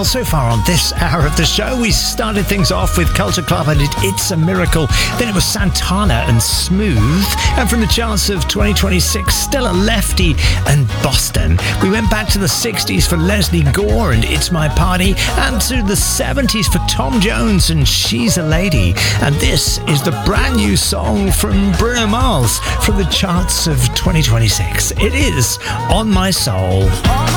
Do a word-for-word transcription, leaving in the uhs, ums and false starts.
Well, so far on this hour of the show, we started things off with Culture Club and it, It's a Miracle. Then it was Santana and Smooth. And from the charts of twenty twenty-six, Stella Lefty and Boston. We went back to the sixties for Leslie Gore and It's My Party, and to the seventies for Tom Jones and She's a Lady. And this is the brand new song from Bruno Mars from the charts of twenty twenty-six. It is On My Soul.